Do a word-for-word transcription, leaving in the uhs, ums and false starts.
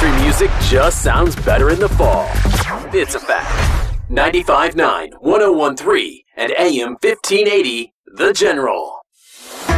country music just sounds better in the fall. It's a fact. ninety-five point nine, one oh one point three, and A M fifteen eighty, The General.